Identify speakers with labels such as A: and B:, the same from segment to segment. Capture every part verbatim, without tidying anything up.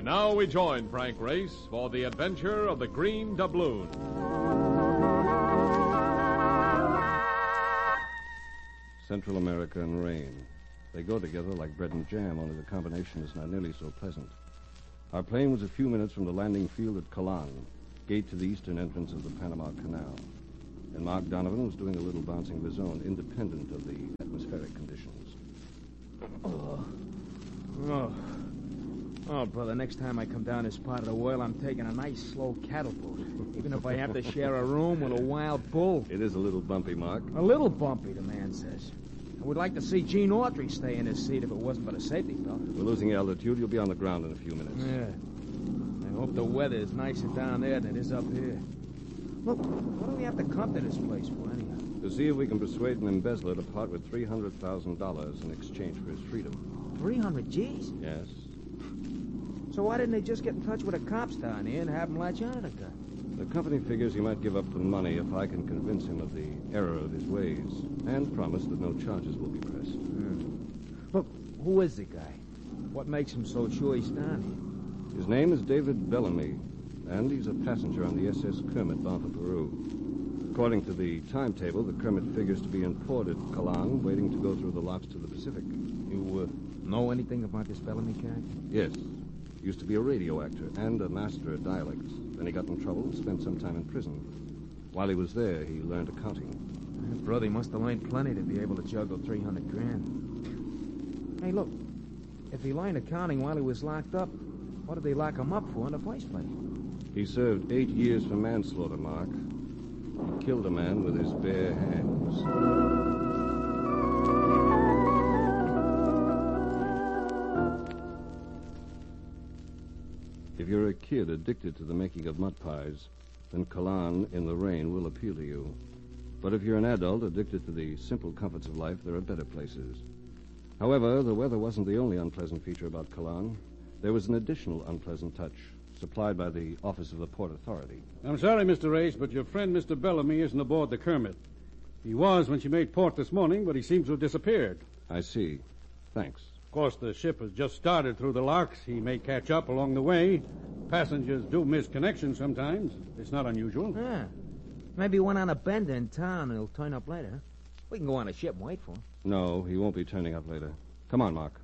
A: now we join Frank Race for the adventure of the Green Doubloon.
B: Central America and rain. They go together like bread and jam, only the combination is not nearly so pleasant. Our plane was a few minutes from the landing field at Calan, gate to the eastern entrance of the Panama Canal. And Mark Donovan was doing a little bouncing of his own, independent of the atmospheric conditions.
C: Oh. Oh. Oh, brother, next time I come down this part of the world, I'm taking a nice, slow cattle boat. Even if I have to share a room with a wild bull.
B: It is a little bumpy, Mark.
C: A little bumpy, the man says. I would like to see Gene Autry stay in his seat if it wasn't for the safety belt.
B: We're losing altitude. You'll be on the ground in a few minutes.
C: Yeah. I hope the weather is nicer down there than it is up here. Look, what do we have to come to this place for, anyhow?
B: To see if we can persuade an embezzler to part with three hundred thousand dollars in exchange for his freedom.
C: three hundred G's?
B: Yes.
C: So why didn't they just get in touch with the cops down here and have him latch on to the guy?
B: The company figures he might give up the money if I can convince him of the error of his ways, and promise that no charges will be pressed.
C: Hmm. Look, who is the guy? What makes him so sure he's down here?
B: His name is David Bellamy, and he's a passenger on the S S Kermit bound for Peru. According to the timetable, the Kermit figures to be in port at Calan, waiting to go through the locks to the Pacific.
C: You uh, know anything about this Bellamy cat?
B: Yes. Used to be a radio actor and a master at dialects. Then he got in trouble and spent some time in prison. While he was there, he learned accounting.
C: Uh, brother, he must have learned plenty to be able to juggle three hundred grand. Hey, look. If he learned accounting while he was locked up, what did they lock him up for in the first place?
B: He served eight years for manslaughter, Mark. He killed a man with his bare hands. If you're a kid addicted to the making of mud pies, then Calan in the rain will appeal to you. But if you're an adult addicted to the simple comforts of life, there are better places. However, the weather wasn't the only unpleasant feature about Calan. There was an additional unpleasant touch, supplied by the Office of the Port Authority.
D: I'm sorry, Mister Race, but your friend Mister Bellamy isn't aboard the Kermit. He was when she made port this morning, but he seems to have disappeared.
B: I see. Thanks.
D: Of course, the ship has just started through the locks. He may catch up along the way. Passengers do miss connections sometimes. It's not unusual.
C: Yeah. Maybe he went on a bender in town and he'll turn up later. We can go on a ship and wait for him.
B: No, he won't be turning up later. Come on, Mark.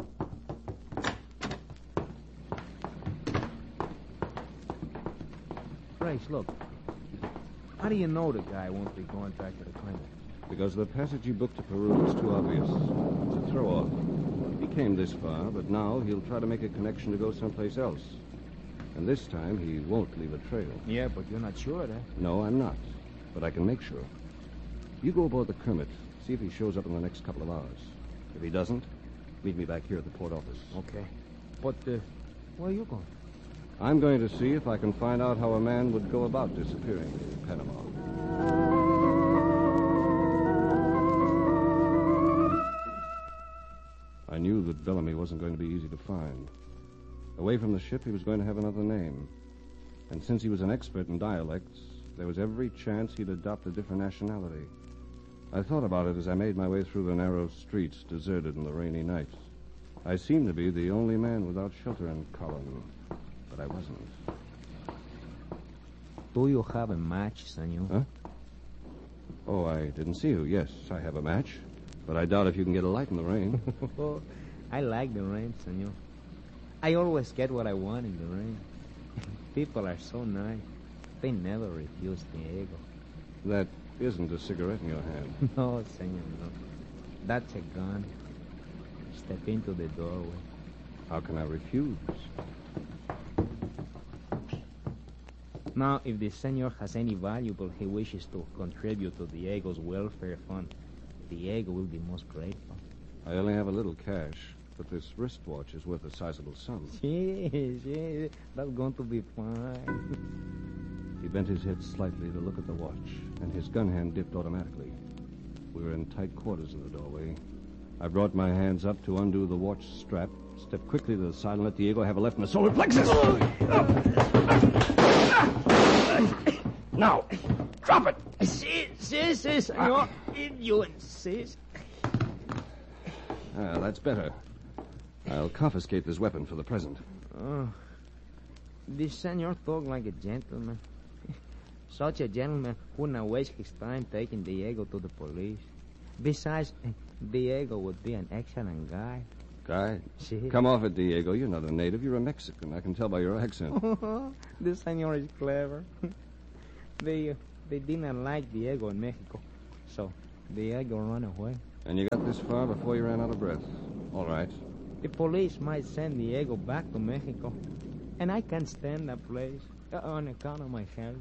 C: Grace, look. How do you know the guy won't be going back to the Kermit?
B: Because the passage he booked to Peru is too obvious. It's a throw-off. He came this far, but now he'll try to make a connection to go someplace else. And this time, he won't leave a trail.
C: Yeah, but you're not sure of that.
B: No, I'm not. But I can make sure. You go aboard the Kermit. See if he shows up in the next couple of hours. If he doesn't, meet me back here at the port office.
C: Okay. But, uh, where are you going?
B: I'm going to see if I can find out how a man would go about disappearing in Panama. I knew that Bellamy wasn't going to be easy to find. Away from the ship, he was going to have another name. And since he was an expert in dialects, there was every chance he'd adopt a different nationality. I thought about it as I made my way through the narrow streets, deserted in the rainy nights. I seemed to be the only man without shelter in Calan, but I wasn't.
C: Do you have a match, senor?
B: Huh? Oh, I didn't see you. Yes, I have a match. But I doubt if you can get a light in the rain.
C: Oh, I like the rain, senor. I always get what I want in the rain. People are so nice. They never refuse the ego.
B: That isn't a cigarette in your hand.
C: No, senor, no. That's a gun. Step into the doorway.
B: How can I refuse?
C: Now, if the senor has any valuable he wishes to contribute to Diego's welfare fund, Diego will be most grateful.
B: I only have a little cash, but this wristwatch is worth a sizable sum.
C: Yes, yes, that's going to be fine.
B: He bent his head slightly to look at the watch, and his gun hand dipped automatically. We were in tight quarters in the doorway. I brought my hands up to undo the watch strap, stepped quickly to the side, and let Diego have a left in the solar plexus. Now, drop it.
C: Si, si, si, senor. If you insist.
B: Ah, that's better. I'll confiscate this weapon for the present.
C: Oh, This senor talk like a gentleman. Such a gentleman wouldn't waste his time taking Diego to the police. Besides, Diego would be an excellent guy.
B: Guy?
C: See?
B: Come off it, Diego. You're not a native. You're a Mexican. I can tell by your accent.
C: This senor is clever. they, uh, they didn't like Diego in Mexico, so Diego ran away.
B: And you got this far before you ran out of breath. All right.
C: The police might send Diego back to Mexico, and I can't stand that place uh, on account of my health.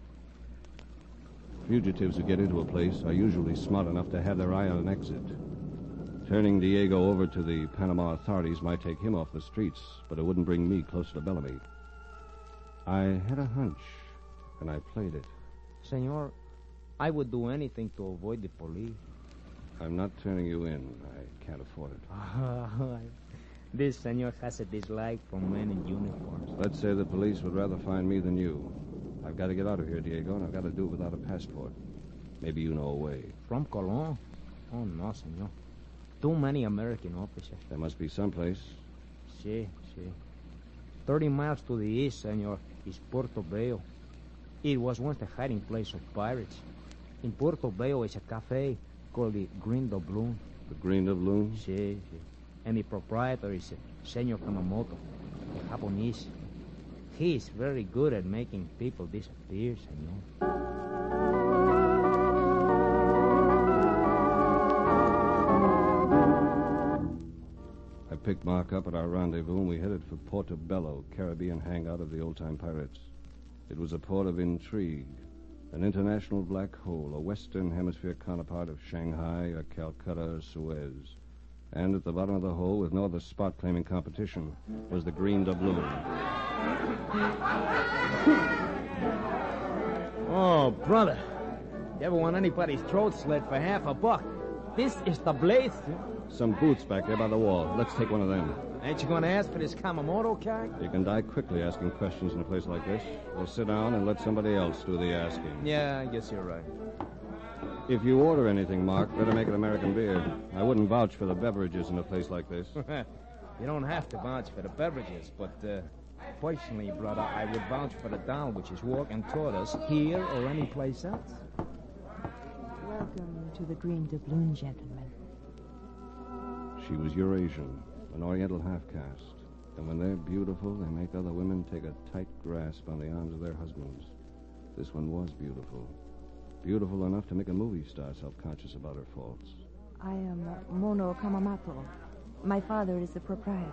B: Fugitives who get into a place are usually smart enough to have their eye on an exit. Turning Diego over to the Panama authorities might take him off the streets, but it wouldn't bring me closer to Bellamy. I had a hunch, and I played it.
C: Senor, I would do anything to avoid the police.
B: I'm not turning you in. I can't afford it.
C: This senor has a dislike for men in uniforms.
B: Let's say the police would rather find me than you. I've got to get out of here, Diego, and I've got to do it without a passport. Maybe you know a way.
C: From Colón? Oh, no, senor. Too many American officers.
B: There must be someplace.
C: Si, si. Thirty miles to the east, senor, is Puerto Bello. It was once the hiding place of pirates. In Puerto Bello is a cafe called the Green Doubloon.
B: The Green Doubloon?
C: Si, si. And the proprietor is uh, Senor Kamamoto, a Japanese. He is very good at making people disappear, senor.
B: I picked Mark up at our rendezvous, and we headed for Portobello, Caribbean hangout of the old-time pirates. It was a port of intrigue, an international black hole, a Western Hemisphere counterpart of Shanghai or Calcutta or Suez. And at the bottom of the hole, with no other spot claiming competition, was the Green Doubloon.
C: Oh, brother. You ever want anybody's throat slit for half a buck? This is the Blaze.
B: Some boots back there by the wall. Let's take one of them.
C: Ain't you going to ask for this Kamamoto guy?
B: You can die quickly asking questions in a place like this. We'll sit down and let somebody else do the asking.
C: Yeah, I guess you're right.
B: If you order anything, Mark, better make it American beer. I wouldn't vouch for the beverages in a place like this.
C: You don't have to vouch for the beverages, but uh, personally, brother, I would vouch for the doll which is walking toward us here or any place else.
E: Welcome to the Green Doubloon, gentlemen.
B: She was Eurasian, an Oriental half-caste. And when they're beautiful, they make other women take a tight grasp on the arms of their husbands. This one was beautiful. Beautiful enough to make a movie star self-conscious about her faults.
E: I am uh, Mono Kamamoto. My father is the proprietor.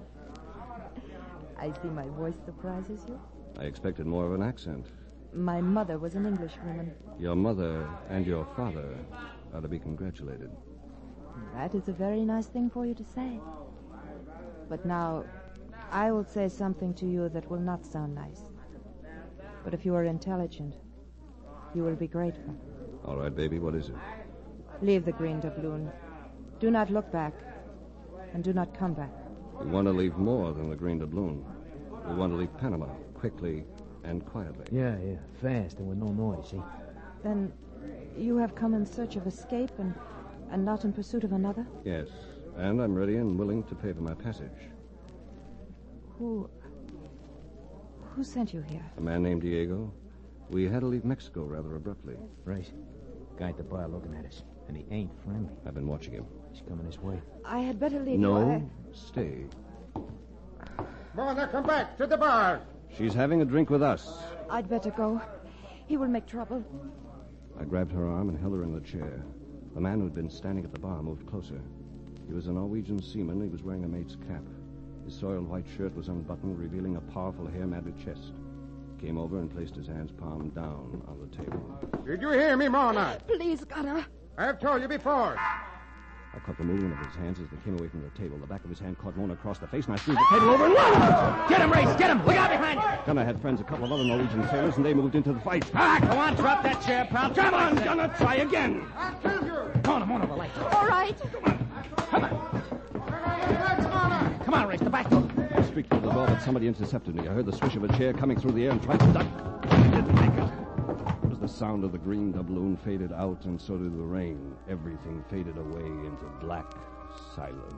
E: I see my voice surprises you.
B: I expected more of an accent.
E: My mother was an Englishwoman.
B: Your mother and your father are to be congratulated.
E: That is a very nice thing for you to say. But now, I will say something to you that will not sound nice. But if you are intelligent, you will be grateful.
B: All right, baby, what is it?
E: Leave the Green Doubloon. Do not look back. And do not come back.
B: We want to leave more than the Green Doubloon. We want to leave Panama quickly and quietly.
C: Yeah, yeah, fast and with no noise, see?
E: Then you have come in search of escape and, and not in pursuit of another?
B: Yes, and I'm ready and willing to pay for my passage.
E: Who... Who sent you here?
B: A man named Diego. We had to leave Mexico rather abruptly.
C: Right. Guy at the bar looking at us, and he ain't friendly.
B: I've been watching him.
C: He's coming this way.
E: I had better leave
B: No,
E: you. I...
B: stay.
F: Mona, come back to the bar.
B: She's having a drink with us.
E: I'd better go. He will make trouble.
B: I grabbed her arm and held her in the chair. The man who'd been standing at the bar moved closer. He was a Norwegian seaman. He was wearing a mate's cap. His soiled white shirt was unbuttoned, revealing a powerful hair-matted chest. He came over and placed his hands palm down on the table.
F: Did you hear me, Mona?
E: Please, Gunnar.
F: I've told you before.
B: I caught the movement of his hands as they came away from the table. The back of his hand caught Mona across the face, and I threw the table over and run!
C: Get him, Race! Get him! Look out behind you!
B: Gunnar had friends, a couple of other Norwegian sailors, and they moved into the fight.
C: Ah, come on, drop that chair, pal.
B: Come on, Gunnar, try again!
F: I'll kill you.
C: Come on, I'm on the light.
E: All right.
C: Come on. Come on, Race, the back door.
B: I streaked through the door, but somebody intercepted me. I heard the swish of a chair coming through the air and tried to duck. I didn't make it. As the sound of the Green Doubloon faded out, and so did the rain. Everything faded away into black silence.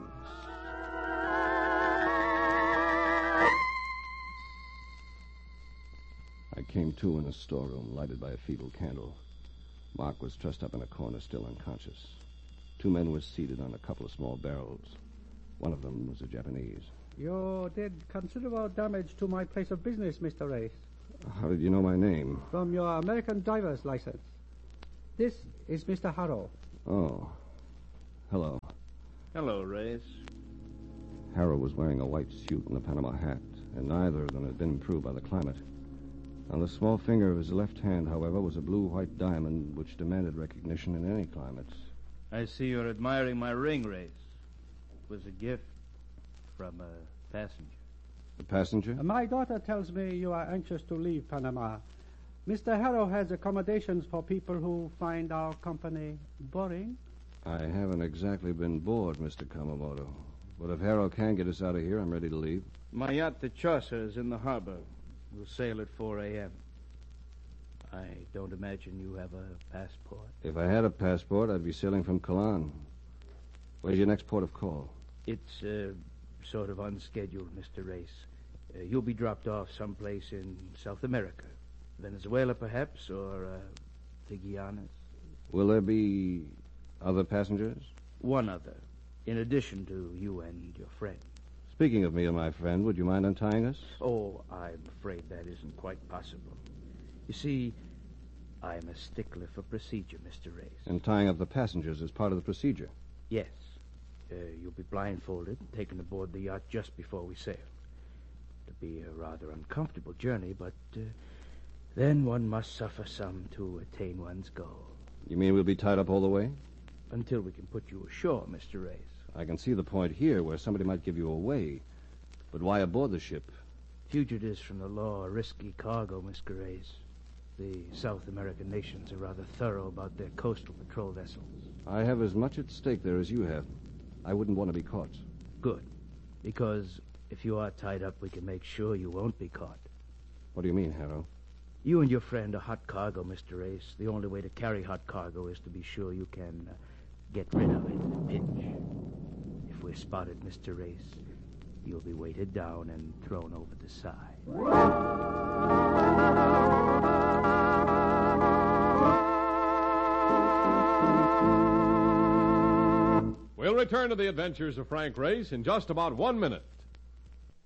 B: came to in a storeroom, lighted by a feeble candle. Mark was trussed up in a corner, still unconscious. Two men were seated on a couple of small barrels. One of them was a Japanese.
G: You did considerable damage to my place of business, Mister Race.
B: How did you know my name?
G: From your American driver's license. This is Mister Harrow.
B: Oh. Hello.
H: Hello, Reyes.
B: Harrow was wearing a white suit and a Panama hat, and neither of them had been improved by the climate. On the small finger of his left hand, however, was a blue-white diamond which demanded recognition in any climate.
H: I see you're admiring my ring, Reyes. It was a gift from a passenger.
B: A passenger?
G: My daughter tells me you are anxious to leave Panama. Mister Harrow has accommodations for people who find our company boring.
B: I haven't exactly been bored, Mister Kamamoto. But if Harrow can get us out of here, I'm ready to leave.
H: My yacht, the Chaucer, is in the harbor. We'll sail at four a.m. I don't imagine you have a passport.
B: If I had a passport, I'd be sailing from Ceylon. Where's your next port of call?
H: It's uh, sort of unscheduled, Mister Race. Uh, you'll be dropped off someplace in South America. Venezuela, perhaps, or uh, the Guianas.
B: Will there be other passengers?
H: One other, in addition to you and your friend.
B: Speaking of me and my friend, would you mind untying us?
H: Oh, I'm afraid that isn't quite possible. You see, I'm a stickler for procedure, Mister Race.
B: And tying up the passengers is part of the procedure?
H: Yes. Uh, you'll be blindfolded and taken aboard the yacht just before we sail. It'll be a rather uncomfortable journey, but uh, then one must suffer some to attain one's goal.
B: You mean we'll be tied up all the way?
H: Until we can put you ashore, Mister Race.
B: I can see the point here where somebody might give you away. But why aboard the ship?
H: Fugitives from the law are risky cargo, Mister Race. The South American nations are rather thorough about their coastal patrol vessels.
B: I have as much at stake there as you have. I wouldn't want to be caught.
H: Good. Because if you are tied up, we can make sure you won't be caught.
B: What do you mean, Harrow?
H: You and your friend are hot cargo, Mister Race. The only way to carry hot cargo is to be sure you can uh, get rid of it in a pinch. If we're spotted, Mister Race, you'll be weighted down and thrown over the side.
A: We'll return to the adventures of Frank Race in just about one minute.